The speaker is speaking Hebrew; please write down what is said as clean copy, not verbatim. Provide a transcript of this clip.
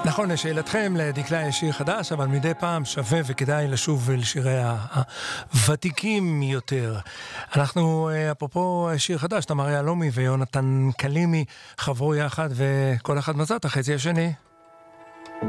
נכון, לשאלתכם, לדקלה יש שיר חדש, אבל מדי פעם שווה וכדאי לשוב לשירי הוותיקים יותר. אנחנו, אפרופו שיר חדש, תמר יהלומי ויונתן קלימי חברו יחד, וכל אחד מצא את החצי השני.